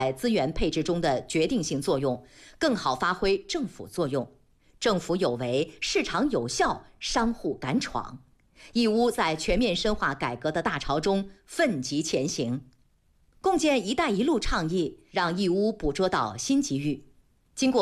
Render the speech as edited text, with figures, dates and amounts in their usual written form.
资源配置中的决定性作用，更好发挥政府作用。政府有为，市场有效，商户敢闯。义乌在全面深化改革的大潮中奋楫前行，共建“一带一路”倡议，让义乌捕捉到新机遇。经过